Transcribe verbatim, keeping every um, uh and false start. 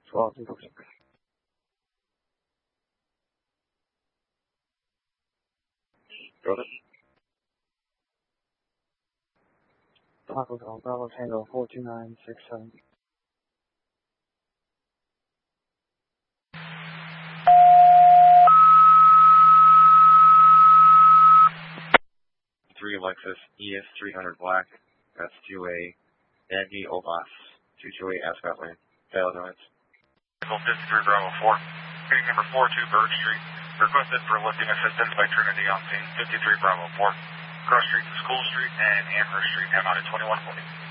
twelve zero six. Got it. Taco Bell, Bravo Tango four two nine six seven. three Lexus E S three hundred Black, that's two A, Yankee Obas, two two eight Ascot Lane, failed units. fifty-three Bravo four, meeting number four two Bird Street, requested for lifting assistance by Trinity on scene, fifty-three Bravo four, cross street to School Street and Amherst Street, M out at twenty-one forty.